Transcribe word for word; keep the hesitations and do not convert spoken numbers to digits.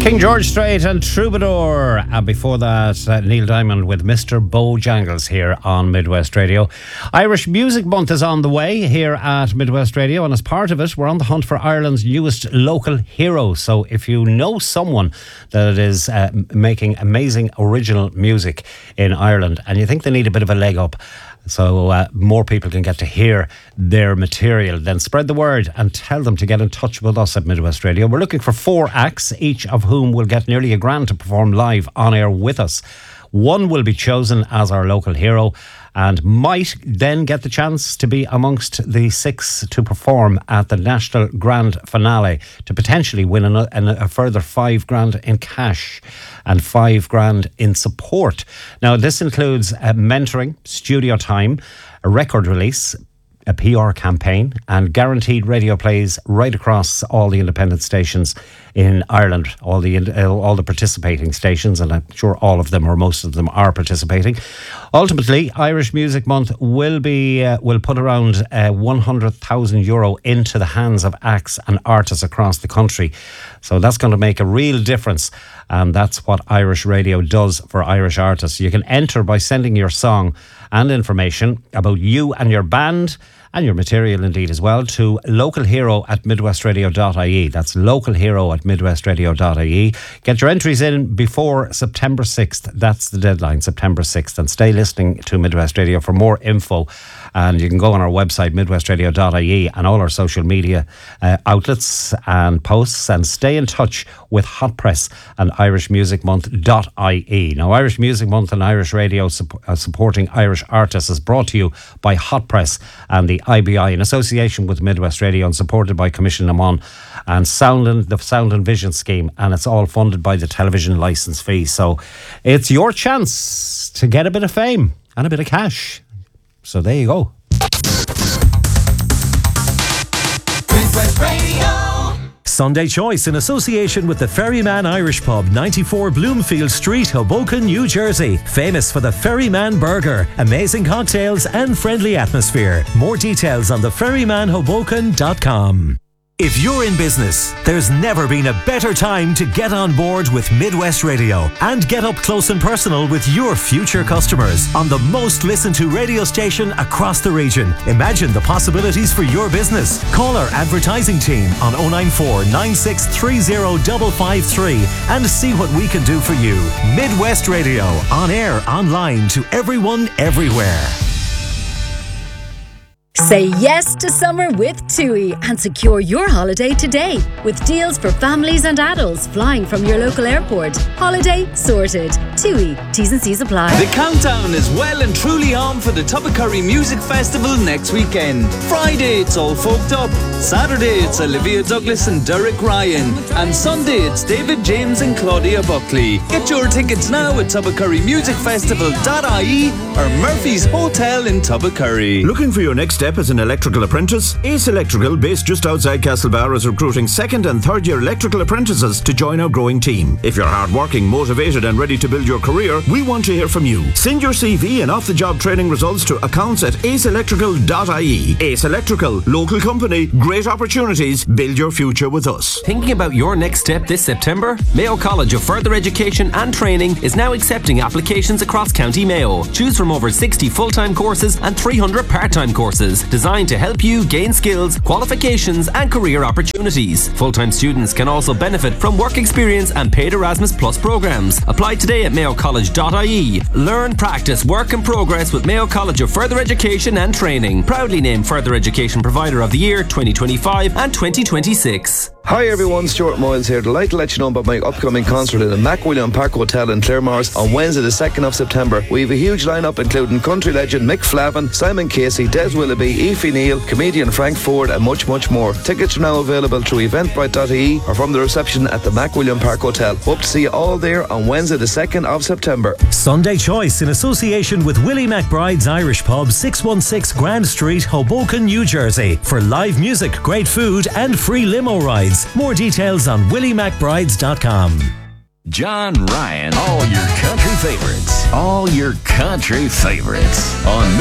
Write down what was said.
King George Strait and Troubadour. And before that, uh, Neil Diamond with Mister Bojangles here on Midwest Radio. Irish Music Month is on the way here at Midwest Radio, and as part of it, we're on the hunt for Ireland's newest local hero. So if you know someone that is uh, making amazing original music in Ireland and you think they need a bit of a leg up, so uh, more people can get to hear their material, then spread the word and tell them to get in touch with us at Midwest Radio. We're looking for four acts, each of whom will get nearly a grand to perform live on air with us. One will be chosen as our local hero and might then get the chance to be amongst the six to perform at the National Grand Finale to potentially win a, a further five grand in cash and five grand in support. Now, this includes uh, mentoring, studio time, a record release, a P R campaign and guaranteed radio plays right across all the independent stations in Ireland, all the uh, all the participating stations, and I'm sure all of them or most of them are participating. Ultimately, Irish Music Month will be uh, will put around uh, one hundred thousand euro into the hands of acts and artists across the country. So that's going to make a real difference, and that's what Irish Radio does for Irish artists. You can enter by sending your song and information about you and your band and your material indeed as well to localhero at midwestradio dot I E. That's localhero at midwestradio dot I E. Get your entries in before September sixth. That's the deadline, September sixth. And stay listening to Midwest Radio for more info. And you can go on our website, midwestradio dot I E, and all our social media uh, outlets and posts, and stay in touch with Hot Press and irish music month dot I E. Now, Irish Music Month and Irish Radio sup- uh, supporting Irish artists is brought to you by Hot Press and the I B I in association with Midwest Radio and supported by Commission Amon and Sound and the Sound and Vision Scheme, and it's all funded by the television licence fee. So it's your chance to get a bit of fame and a bit of cash. So there you go. Midwest Radio. Sunday Choice in association with the Ferryman Irish Pub, ninety-four Bloomfield Street, Hoboken, New Jersey. Famous for the Ferryman Burger, amazing cocktails and friendly atmosphere. More details on the ferryman hoboken dot com. If you're in business, there's never been a better time to get on board with Midwest Radio and get up close and personal with your future customers on the most listened to radio station across the region. Imagine the possibilities for your business. Call our advertising team on oh nine four, nine six three oh, five five three and see what we can do for you. Midwest Radio, on air, online, to everyone, everywhere. Say yes to summer with TUI and secure your holiday today with deals for families and adults flying from your local airport. Holiday sorted. TUI. T's and C's apply. The countdown is well and truly on for the Tubbacurry Music Festival next weekend. Friday it's All Folked Up. Saturday it's Olivia Douglas and Derek Ryan. And Sunday it's David James and Claudia Buckley. Get your tickets now at tubbacurry music festival dot I E or Murphy's Hotel in Tubbacurry. Looking for your next step as an electrical apprentice? Ace Electrical, based just outside Castlebar, is recruiting second and third year electrical apprentices to join our growing team. If you're hardworking, motivated and ready to build your career, we want to hear from you. Send your C V and off-the-job training results to accounts at ace electrical dot I E. Ace Electrical, local company, great opportunities, build your future with us. Thinking about your next step this September? Mayo College of Further Education and Training is now accepting applications across County Mayo. Choose from over sixty full-time courses and three hundred part-time courses designed to help you gain skills, qualifications and career opportunities. Full-time students can also benefit from work experience and paid Erasmus Plus programs. Apply today at mayo college dot I E. Learn, practice, work and progress with Mayo College of Further Education and Training. Proudly named Further Education Provider of the Year twenty twenty-five and twenty twenty-six. Hi everyone, Stuart Moyles here. Delighted to let you know about my upcoming concert at the MacWilliam Park Hotel in Claremorris on Wednesday the second of September. We have a huge lineup including country legend Mick Flavin, Simon Casey, Des Willoughby, Aoife Neal, comedian Frank Ford and much much more. Tickets are now available through eventbrite dot I E or from the reception at the MacWilliam Park Hotel. Hope to see you all there on Wednesday the second of September. Sunday Choice in association with Willie McBride's Irish Pub, six one six Grand Street, Hoboken, New Jersey, for live music, great food and free limo rides. More details on willie macbrides dot com. John Ryan, all your country favorites, all your country favorites on